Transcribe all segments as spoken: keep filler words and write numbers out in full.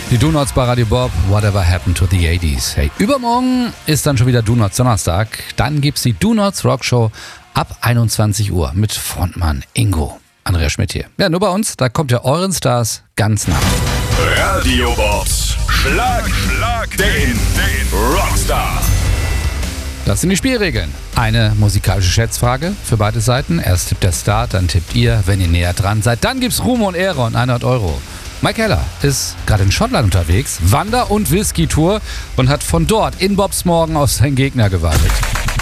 Die Do-Nots bei Radio Bob, Whatever Happened to the eighties. Hey, übermorgen ist dann schon wieder Do-Nots Donnerstag. Dann gibt's die Do-Nots Rockshow ab einundzwanzig Uhr mit Frontmann Ingo. Andreas Schmidt hier. Ja, nur bei uns, da kommt ihr euren Stars ganz nah. Radio Bobs Schlag, Schlag den, den Rockstar. Das sind die Spielregeln. Eine musikalische Schätzfrage für beide Seiten. Erst tippt der Star, dann tippt ihr, wenn ihr näher dran seid. Dann gibt's Ruhm und Ehre und hundert Euro. Mike Heller ist gerade in Schottland unterwegs, Wander- und Whisky-Tour und hat von dort in Bobs Morgen auf seinen Gegner gewartet.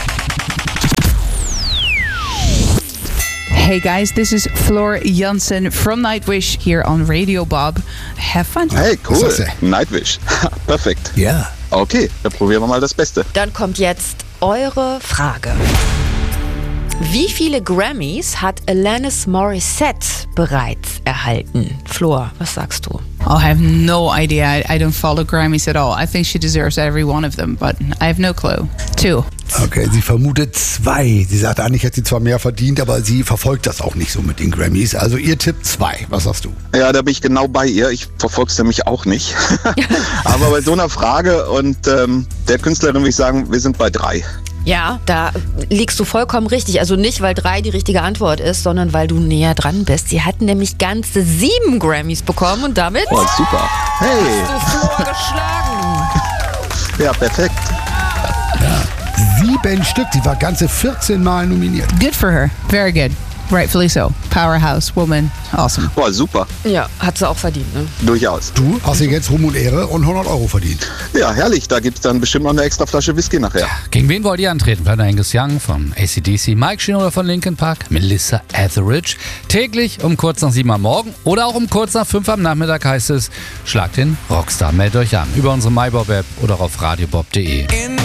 Hey guys, this is Floor Jansen from Nightwish here on Radio Bob. Have fun. Hey, cool. Nightwish. Perfekt. Ja. Yeah. Okay, dann probieren wir mal das Beste. Dann kommt jetzt eure Frage. Wie viele Grammys hat Alanis Morissette bereits erhalten? Flor, was sagst du? I have no idea. I, I don't follow Grammys at all. I think she deserves every one of them, but I have no clue. Two. Okay, sie vermutet zwei. Sie sagt, eigentlich hätte sie zwar mehr verdient, aber sie verfolgt das auch nicht so mit den Grammys. Also ihr Tipp zwei. Was sagst du? Ja, da bin ich genau bei ihr. Ich verfolge es nämlich auch nicht. Aber bei so einer Frage und ähm, der Künstlerin würde ich sagen, wir sind bei drei. Ja, da liegst du vollkommen richtig. Also nicht, weil drei die richtige Antwort ist, sondern weil du näher dran bist. Sie hatten nämlich ganze sieben Grammys bekommen und damit oh, super. Hey. hast du Flor geschlagen. Ja, perfekt. Ja. Sieben Stück. Sie war ganze vierzehn Mal nominiert. Good for her. Very good. Rightfully so. Powerhouse, woman. Awesome. Boah, super. Ja, hat sie auch verdient, ne? Durchaus. Du hast dir jetzt Ruhm und Ehre und hundert Euro verdient. Ja, herrlich. Da gibt es dann bestimmt noch eine extra Flasche Whisky nachher. Gegen wen wollt ihr antreten? Planet Angus Young von A C D C, Mike Shinoda von Linkin Park, Melissa Etheridge. Täglich um kurz nach sieben am Morgen oder auch um kurz nach fünf am Nachmittag heißt es, schlagt den Rockstar. Meldet euch an über unsere MyBob-App oder auf radiobob punkt de.